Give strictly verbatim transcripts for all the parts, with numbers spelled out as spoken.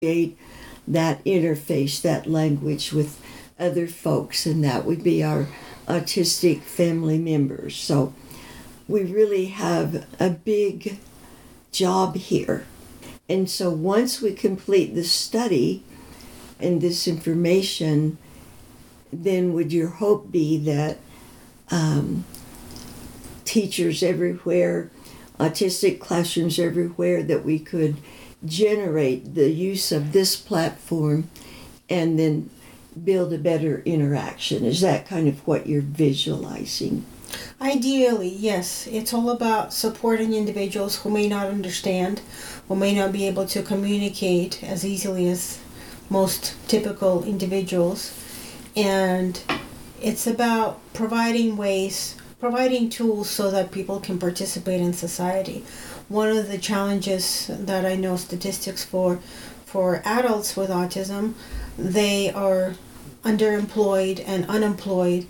create that interface, that language with other folks, and that would be our autistic family members. So we really have a big job here. And so once we complete the study and this information, then would your hope be that um, teachers everywhere, autistic classrooms everywhere, that we could generate the use of this platform and then build a better interaction? Is that kind of what you're visualizing? Ideally, yes. It's all about supporting individuals who may not understand, who may not be able to communicate as easily as most typical individuals. And it's about providing ways, providing tools so that people can participate in society. One of the challenges that I know statistics for, for adults with autism, they are underemployed and unemployed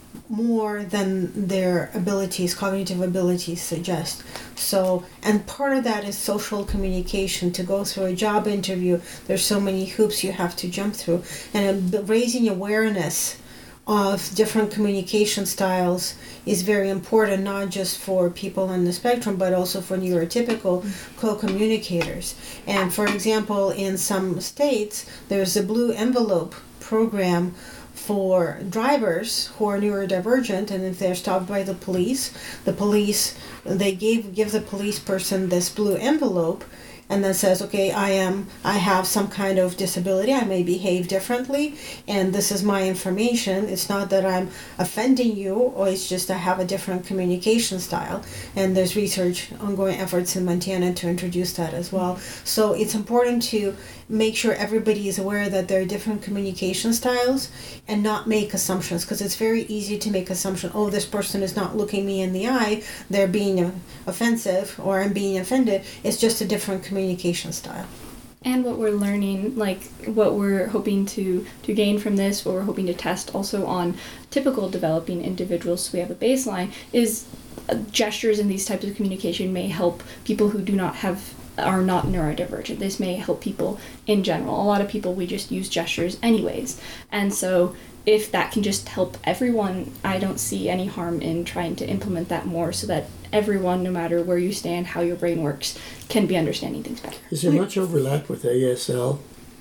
more than their abilities, cognitive abilities suggest. So, and part of that is social communication. To go through a job interview, there's so many hoops you have to jump through. And uh, raising awareness of different communication styles is very important, not just for people on the spectrum, but also for neurotypical co-communicators. And for example, in some states, there's a Blue Envelope program for drivers who are neurodivergent, and if they're stopped by the police, the police, they give give the police person this blue envelope, and then says, okay, I am, I have some kind of disability, I may behave differently, and this is my information. It's not that I'm offending you, or it's just I have a different communication style. And there's research, ongoing efforts in Montana to introduce that as well. So it's important to make sure everybody is aware that there are different communication styles and not make assumptions, because it's very easy to make assumption, oh, this person is not looking me in the eye, they're being offensive, or I'm being offended. It's just a different communication style. And what we're learning, like what we're hoping to, to gain from this, what we're hoping to test also on typical developing individuals, so we have a baseline, is uh, gestures in these types of communication may help people who do not have are not neurodivergent. This may help people in general. A lot of people, we just use gestures anyways. And so if that can just help everyone, I don't see any harm in trying to implement that more so that everyone, no matter where you stand, how your brain works, can be understanding things better. Is there much overlap with A S L?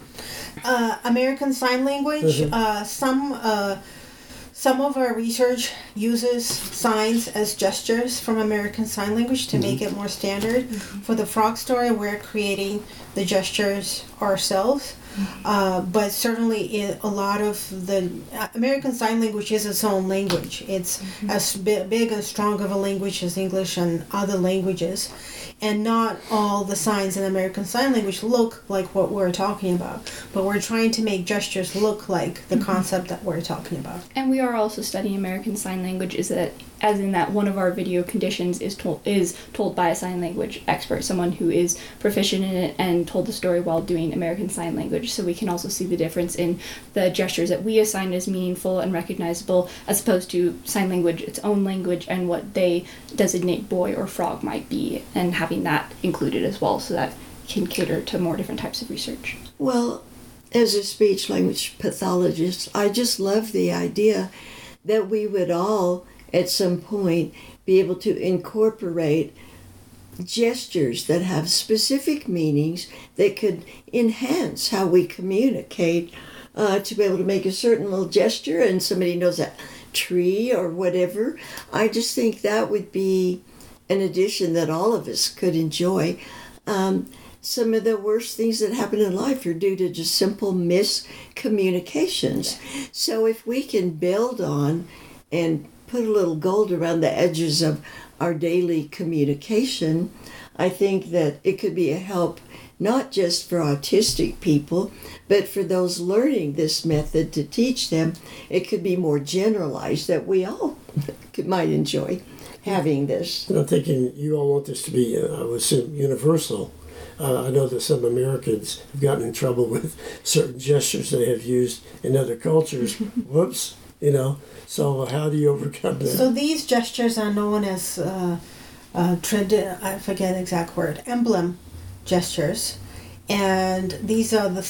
Uh, American Sign Language, mm-hmm. uh, some... Uh, Some of our research uses signs as gestures from American Sign Language to mm-hmm. make it more standard. Mm-hmm. For the frog story, we're creating the gestures ourselves. Mm-hmm. Uh, but certainly it, a lot of the uh, American Sign Language is its own language. It's mm-hmm. as bi- big and strong of a language as English and other languages. And not all the signs in American Sign Language look like what we're talking about. But we're trying to make gestures look like the mm-hmm. concept that we're talking about. And we are also studying American Sign Language, is that, as in that one of our video conditions is told is told by a sign language expert, someone who is proficient in it and told the story while doing American Sign Language. So we can also see the difference in the gestures that we assign as meaningful and recognizable, as opposed to sign language, its own language, and what they designate boy or frog might be, and having that included as well, so that can cater to more different types of research. Well, as a speech language pathologist, I just love the idea that we would all, at some point, be able to incorporate gestures that have specific meanings that could enhance how we communicate, uh, to be able to make a certain little gesture and somebody knows that tree or whatever. I just think that would be an addition that all of us could enjoy. Um, some of the worst things that happen in life are due to just simple miscommunications. So if we can build on and put a little gold around the edges of our daily communication, I think that it could be a help not just for autistic people, but for those learning this method to teach them. It could be more generalized, that we all could, might enjoy having this. And I'm thinking you all want this to be, uh, I would assume, universal. Uh, I know that some Americans have gotten in trouble with certain gestures they have used in other cultures. Whoops, you know. So how do you overcome that? So these gestures are known as, uh, uh, trad- I forget the exact word, emblem gestures. And these are the